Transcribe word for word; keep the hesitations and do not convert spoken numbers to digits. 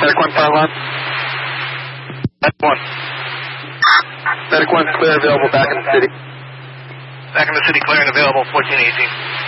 Medic one, fire alarm. Medic one. Medic one, clear, available, back in the city. Back in the city, clear and available, fourteen eighteen.